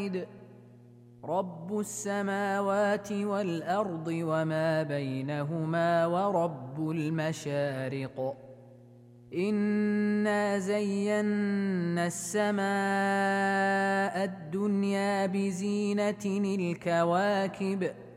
رب السماوات والأرض وما بينهما ورب المشارق إنا زينا السماء الدنيا بزينة الكواكب